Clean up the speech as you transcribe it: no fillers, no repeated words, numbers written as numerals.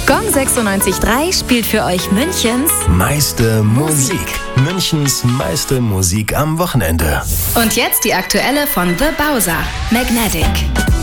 Gong 96.3 spielt für euch Münchens meiste Musik. Münchens meiste Musik am Wochenende. Und jetzt die aktuelle von The Bowser, Magnetic.